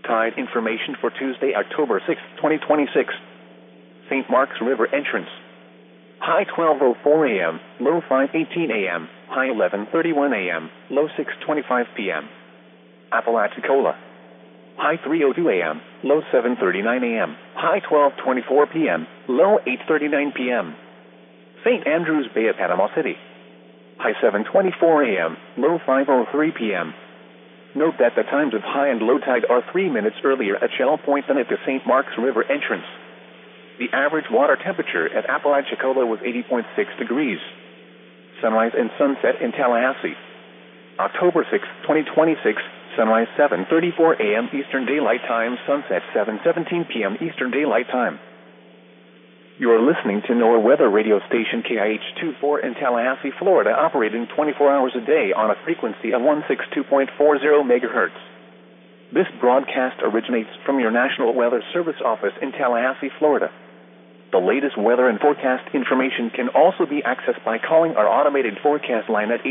Tide information for Tuesday, October 6, 2026. St. Mark's River entrance. High 12:04 a.m., low 5:18 a.m., high 11:31 a.m., low 6:25 p.m. Apalachicola. High 3:02 a.m., low 7:39 a.m., high 12:24 p.m., low 8:39 p.m. St. Andrews Bay at Panama City. High 7:24 a.m., low 5:03 p.m. Note that the times of high and low tide are 3 minutes earlier at Shell Point than at the St. Mark's River entrance. The average water temperature at Apalachicola was 80.6 degrees. Sunrise and sunset in Tallahassee. October 6, 2026, sunrise 7:34 a.m. Eastern Daylight Time, sunset 7:17 p.m. Eastern Daylight Time. You are listening to NOAA weather radio station KIH-24 in Tallahassee, Florida, operating 24 hours a day on a frequency of 162.40 MHz. This broadcast originates from your National Weather Service office in Tallahassee, Florida. The latest weather and forecast information can also be accessed by calling our automated forecast line at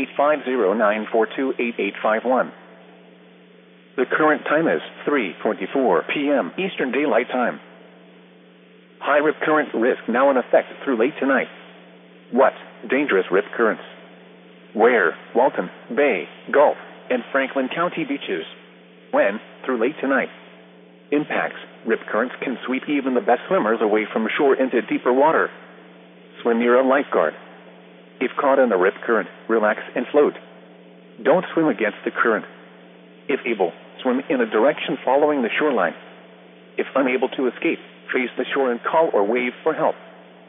850-942-8851. The current time is 3:24 p.m. Eastern Daylight Time. High rip current risk now in effect through late tonight. What? Dangerous rip currents. Where? Walton, Bay, Gulf, and Franklin County beaches. When? Through late tonight. Impacts. Rip currents can sweep even the best swimmers away from shore into deeper water. Swim near a lifeguard. If caught in a rip current, relax and float. Don't swim against the current. If able, swim in a direction following the shoreline. If unable to escape, face the shore and call or wave for help.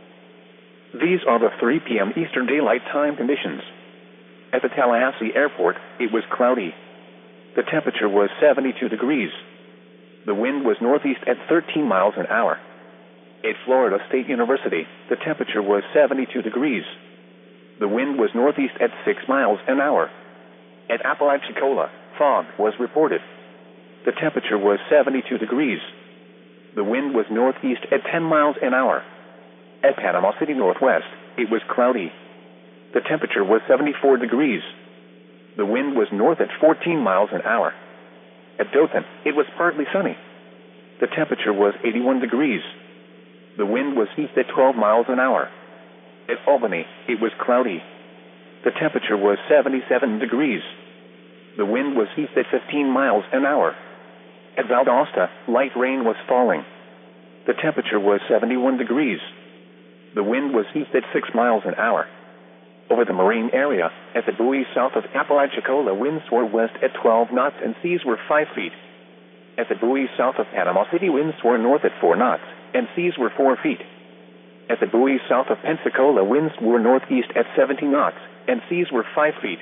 These are the 3 p.m. Eastern Daylight Time conditions. At the Tallahassee Airport, it was cloudy. The temperature was 72 degrees. The wind was northeast at 13 miles an hour. At Florida State University, the temperature was 72 degrees. The wind was northeast at 6 miles an hour. At Apalachicola, fog was reported. The temperature was 72 degrees. The wind was northeast at 10 miles an hour. At Panama City Northwest, it was cloudy. The temperature was 74 degrees. The wind was north at 14 miles an hour. At Dothan, it was partly sunny. The temperature was 81 degrees. The wind was east at 12 miles an hour. At Albany, it was cloudy. The temperature was 77 degrees. The wind was east at 15 miles an hour. At Valdosta, light rain was falling. The temperature was 71 degrees. The wind was east at 6 miles an hour. Over the marine area, at the buoy south of Apalachicola, winds were west at 12 knots and seas were 5 feet. At the buoy south of Panama City, winds were north at 4 knots and seas were 4 feet. At the buoy south of Pensacola, winds were northeast at 17 knots and seas were 5 feet.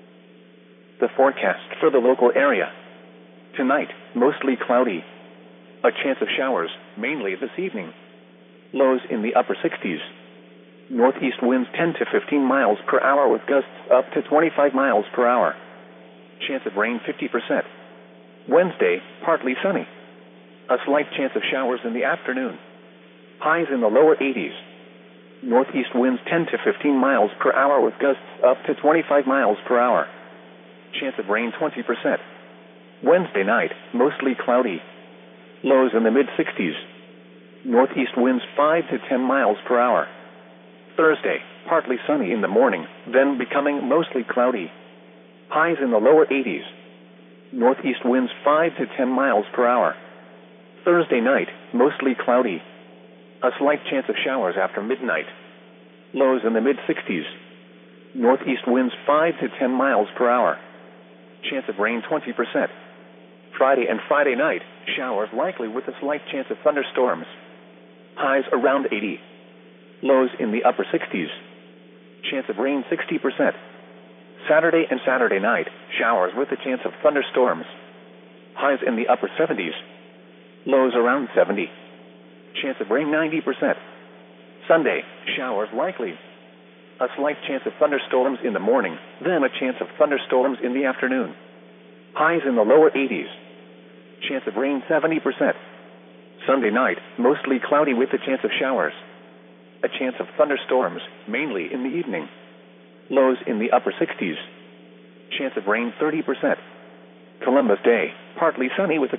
The forecast for the local area. Tonight, mostly cloudy. A chance of showers, mainly this evening. Lows in the upper 60s. Northeast winds 10 to 15 miles per hour with gusts up to 25 miles per hour. Chance of rain 50%. Wednesday, partly sunny. A slight chance of showers in the afternoon. Highs in the lower 80s. Northeast winds 10 to 15 miles per hour with gusts up to 25 miles per hour. Chance of rain 20%. Wednesday night, mostly cloudy. Lows in the mid-60s. Northeast winds 5 to 10 miles per hour. Thursday, partly sunny in the morning, then becoming mostly cloudy. Highs in the lower 80s. Northeast winds 5 to 10 miles per hour. Thursday night, mostly cloudy. A slight chance of showers after midnight. Lows in the mid-60s. Northeast winds 5 to 10 miles per hour. Chance of rain 20%. Friday and Friday night, showers likely with a slight chance of thunderstorms. Highs around 80. Lows in the upper 60s. Chance of rain 60%. Saturday and Saturday night, showers with a chance of thunderstorms. Highs in the upper 70s. Lows around 70. Chance of rain 90%. Sunday, showers likely. A slight chance of thunderstorms in the morning, then a chance of thunderstorms in the afternoon. Highs in the lower 80s. Chance of rain 70%. Sunday night, mostly cloudy with a chance of showers. A chance of thunderstorms, mainly in the evening. Lows in the upper 60s. Chance of rain 30%. Columbus Day, partly sunny with a